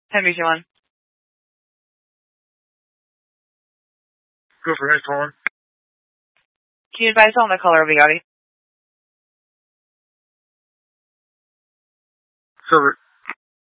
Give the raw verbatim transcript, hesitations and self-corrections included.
Henry one. Go for it, caller. Can you advise on the color of the Audi? Silver.